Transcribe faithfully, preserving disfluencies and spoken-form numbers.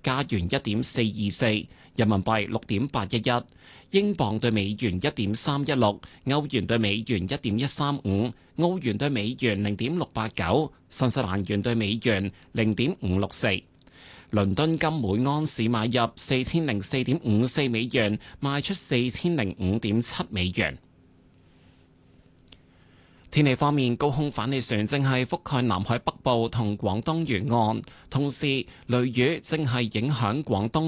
加元一點四二四，人民幣六點八一一，英鎊對美元一點三一六，歐元對美元一點一三五，澳元對美元零點六八九，新西蘭元對美元零點五六四。倫敦金每安士買入四千零四點五四美元，賣出四千零五點七美元。天氣方面，高空反氣旋正係覆蓋南海北部同廣東沿岸，同時雷雨正係影響廣東